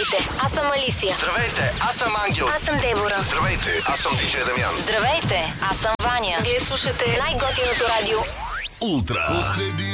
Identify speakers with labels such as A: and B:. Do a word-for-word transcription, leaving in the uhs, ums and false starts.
A: Здравейте, аз съм Алисия.
B: Здравейте, аз съм Ангел.
A: Аз съм Дебора.
B: Здравейте, аз съм диджей Дамян.
A: Здравейте, аз съм Ваня. Вие слушате най-готиното радио
B: Ултра.
C: Последи